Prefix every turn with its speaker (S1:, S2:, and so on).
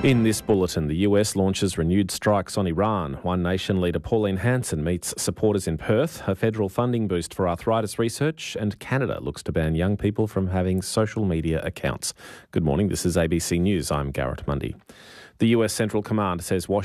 S1: In this bulletin, the US launches renewed strikes on Iran. One Nation leader Pauline Hanson meets supporters in Perth. A federal funding boost for arthritis research. And Canada looks to ban young people from having social media accounts. Good morning, this is ABC News. I'm Garrett Mundy. The US Central Command says Washington